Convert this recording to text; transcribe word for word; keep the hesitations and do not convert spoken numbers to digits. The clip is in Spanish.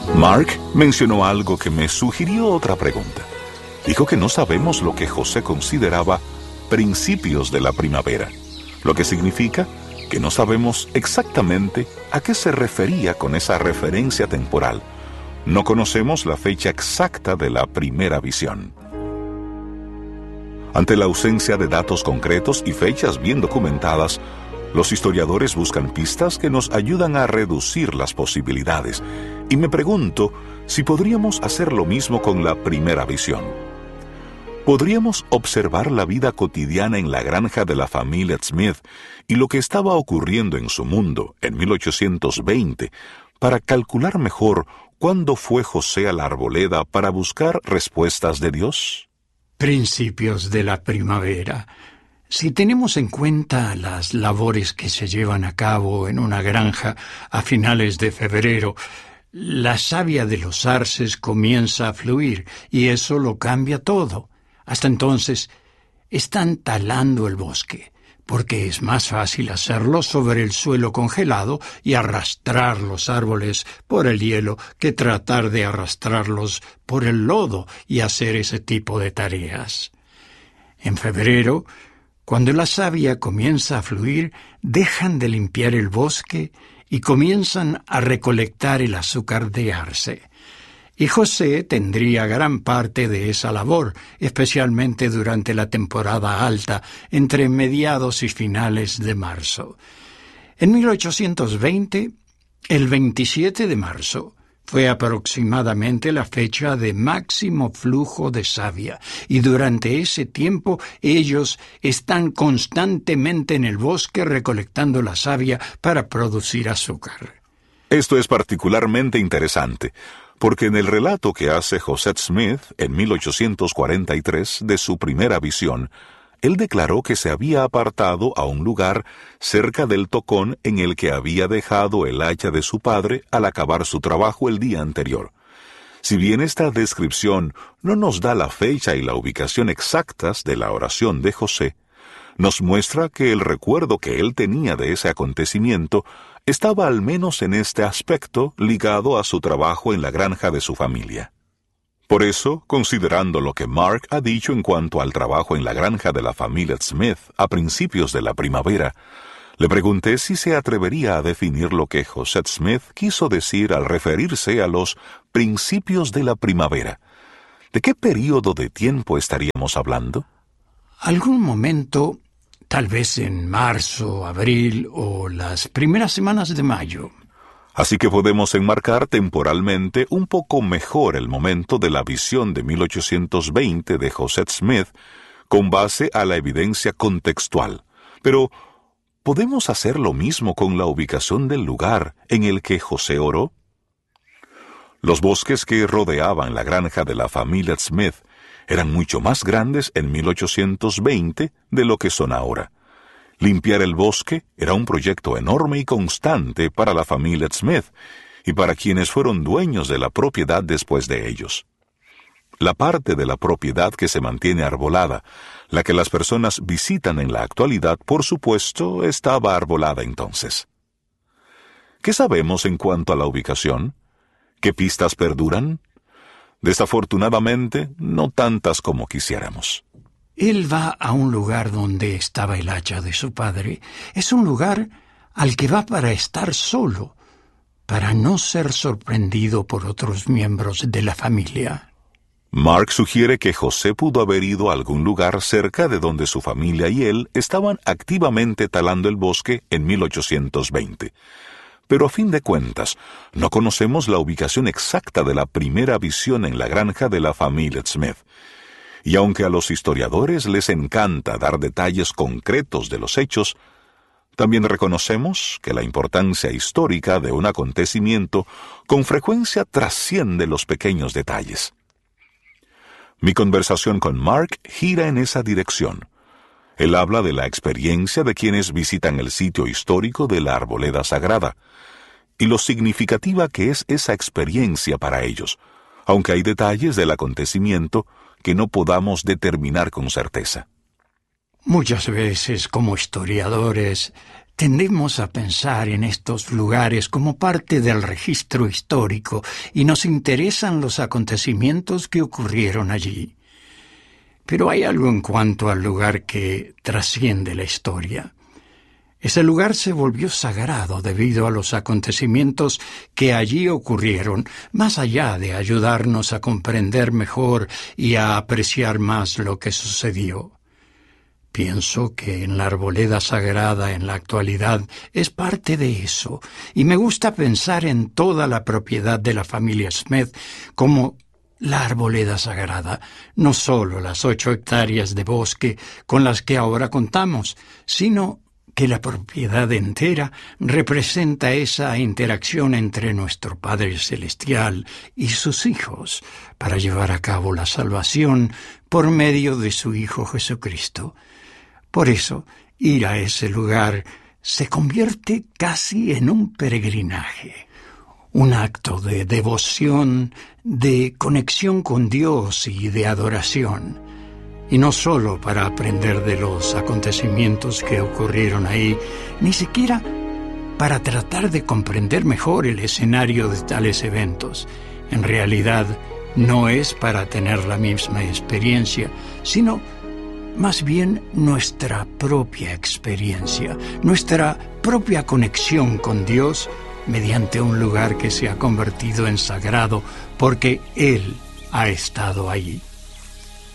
Mark mencionó algo que me sugirió otra pregunta. Dijo que no sabemos lo que José consideraba principios de la primavera, lo que significa que no sabemos exactamente a qué se refería con esa referencia temporal. No conocemos la fecha exacta de la primera visión. Ante la ausencia de datos concretos y fechas bien documentadas, los historiadores buscan pistas que nos ayudan a reducir las posibilidades, y me pregunto si podríamos hacer lo mismo con la primera visión. Podríamos observar la vida cotidiana en la granja de la familia Smith y lo que estaba ocurriendo en su mundo en mil ochocientos veinte para calcular mejor cuándo fue José a la arboleda para buscar respuestas de Dios. Principios de la primavera. Si tenemos en cuenta las labores que se llevan a cabo en una granja a finales de febrero, la savia de los arces comienza a fluir y eso lo cambia todo. Hasta entonces, están talando el bosque, porque es más fácil hacerlo sobre el suelo congelado y arrastrar los árboles por el hielo que tratar de arrastrarlos por el lodo y hacer ese tipo de tareas. En febrero, cuando la savia comienza a fluir, dejan de limpiar el bosque y comienzan a recolectar el azúcar de arce. Y José tendría gran parte de esa labor, especialmente durante la temporada alta, entre mediados y finales de marzo. En mil ochocientos veinte, el veintisiete de marzo, fue aproximadamente la fecha de máximo flujo de savia, y durante ese tiempo ellos están constantemente en el bosque recolectando la savia para producir azúcar. Esto es particularmente interesante, porque en el relato que hace José Smith en mil ochocientos cuarenta y tres de su primera visión, él declaró que se había apartado a un lugar cerca del tocón en el que había dejado el hacha de su padre al acabar su trabajo el día anterior. Si bien esta descripción no nos da la fecha y la ubicación exactas de la oración de José, nos muestra que el recuerdo que él tenía de ese acontecimiento estaba al menos en este aspecto ligado a su trabajo en la granja de su familia. Por eso, considerando lo que Mark ha dicho en cuanto al trabajo en la granja de la familia Smith a principios de la primavera, le pregunté si se atrevería a definir lo que José Smith quiso decir al referirse a los principios de la primavera. ¿De qué período de tiempo estaríamos hablando? Algún momento, tal vez en marzo, abril o las primeras semanas de mayo. Así que podemos enmarcar temporalmente un poco mejor el momento de la visión de mil ochocientos veinte de José Smith con base a la evidencia contextual. Pero, ¿podemos hacer lo mismo con la ubicación del lugar en el que José oró? Los bosques que rodeaban la granja de la familia Smith eran mucho más grandes en mil ochocientos veinte de lo que son ahora. Limpiar el bosque era un proyecto enorme y constante para la familia Smith y para quienes fueron dueños de la propiedad después de ellos. La parte de la propiedad que se mantiene arbolada, la que las personas visitan en la actualidad, por supuesto, estaba arbolada entonces. ¿Qué sabemos en cuanto a la ubicación? ¿Qué pistas perduran? Desafortunadamente, no tantas como quisiéramos. Él va a un lugar donde estaba el hacha de su padre. Es un lugar al que va para estar solo, para no ser sorprendido por otros miembros de la familia. Mark sugiere que José pudo haber ido a algún lugar cerca de donde su familia y él estaban activamente talando el bosque en mil ochocientos veinte. Pero a fin de cuentas, no conocemos la ubicación exacta de la primera visión en la granja de la familia Smith. Y aunque a los historiadores les encanta dar detalles concretos de los hechos, también reconocemos que la importancia histórica de un acontecimiento con frecuencia trasciende los pequeños detalles. Mi conversación con Mark gira en esa dirección. Él habla de la experiencia de quienes visitan el sitio histórico de la Arboleda Sagrada, y lo significativa que es esa experiencia para ellos, aunque hay detalles del acontecimiento que no podamos determinar con certeza. Muchas veces, como historiadores, Tendemos a pensar en estos lugares como parte del registro histórico y nos interesan los acontecimientos que ocurrieron allí. Pero hay algo en cuanto al lugar que trasciende la historia. Ese lugar se volvió sagrado debido a los acontecimientos que allí ocurrieron, más allá de ayudarnos a comprender mejor y a apreciar más lo que sucedió. Pienso que en la arboleda sagrada en la actualidad es parte de eso, y me gusta pensar en toda la propiedad de la familia Smith como la arboleda sagrada, no solo las ocho hectáreas de bosque con las que ahora contamos, sino que la propiedad entera representa esa interacción entre nuestro Padre Celestial y sus hijos para llevar a cabo la salvación por medio de su Hijo Jesucristo. Por eso, ir a ese lugar se convierte casi en un peregrinaje, un acto de devoción, de conexión con Dios y de adoración. Y no solo para aprender de los acontecimientos que ocurrieron ahí, ni siquiera para tratar de comprender mejor el escenario de tales eventos. En realidad, no es para tener la misma experiencia, sino más bien nuestra propia experiencia, nuestra propia conexión con Dios mediante un lugar que se ha convertido en sagrado porque Él ha estado allí.